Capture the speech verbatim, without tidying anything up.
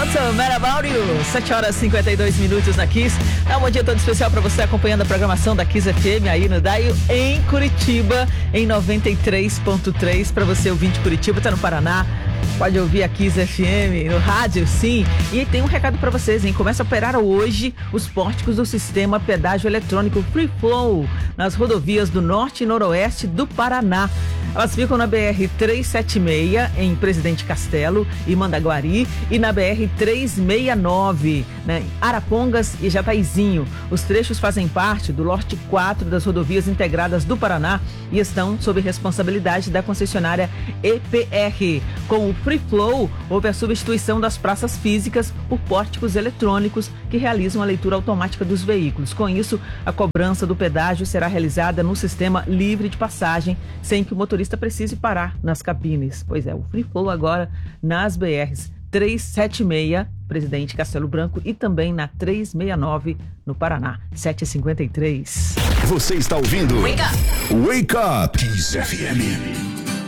What's a Matter About You? sete horas e cinquenta e dois minutos na Kiss. É um bom dia todo especial para você acompanhando a programação da Kiss F M aí no Daio em Curitiba, em noventa e três ponto três. Para você ouvinte de Curitiba, tá no Paraná, pode ouvir a Kiss F M no rádio, sim. E tem um recado para vocês, hein? Começa a operar hoje os pórticos do sistema pedágio eletrônico Free Flow nas rodovias do Norte e Noroeste do Paraná. Elas ficam na B R trezentos e setenta e seis, em Presidente Castelo e Mandaguari, e na B R trezentos e sessenta e nove, né, Arapongas e Jataizinho. Os trechos fazem parte do lote quatro das rodovias integradas do Paraná e estão sob responsabilidade da concessionária E P R. Com o Free Flow, houve a substituição das praças físicas por pórticos eletrônicos que realizam a leitura automática dos veículos. Com isso, a cobrança do pedágio será realizada no sistema livre de passagem, sem que o motorista precise parar nas cabines. Pois é, o Free Flow agora nas B Rs trezentos e setenta e seis, Presidente Castelo Branco, e também na trezentos e sessenta e nove no Paraná. sete e cinquenta e três. Você está ouvindo Wake Up! Wake Up Kiss F M.